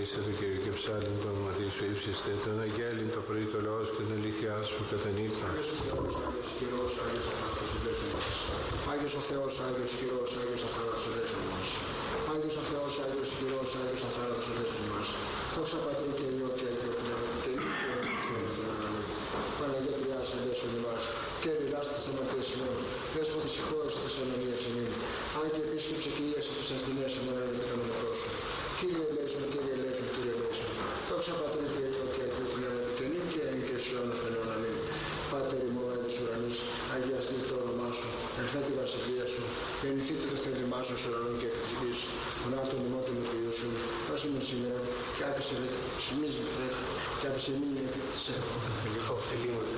Ελίσσατο Κύριε και ψάλλην το όνομα σου ύψιστε, τον αγγέλην το πρωί το λαός και την αλήθεια σου κατά νύχτα. Άγιος ο Θεός, Άγιος Χειρός, Άγιος Αθάνατος εντέσσον μας. Άγιος ο Θεός, Άγιος Χειρός, Άγιος Αθάνατος εντέσσον μας. Άγιος ο Θεός, Άγιος Χειρός, Άγιος Αθάνατος εντέσσον μας. Δόξα Πατρί και Υιό και Αγίο Πνεύματι και Παναγία Τριάς εντέσσον μας. Και διδάστε σε ματές ημών. Δέσποτε συγχώρεστε τις ανομίες ημών. Αν και επίσκεψε και ίαση της ασθενείας ημών είναι το κανονικό σου. Κύριε ελέησον, Κύριε ελέησον, Κύριε ελέησον. Δόξα Πατρί και Υιό και Αγίο Πνεύματι και νυν και εν και στους αιώνας των αιώνων. Αμήν. Πάτερ ημών εν της ουρανής, αγιαστείτε το όνομά σου, ελθέ τη βασιλεία σου, γεννηθείτε το θέλημά σου στον ουρανό και επί της γης. Τον άρτον ημών των επιδιώσεων, δώσε μας σήμερα, και άφησε εμείς και άφησε εμείς της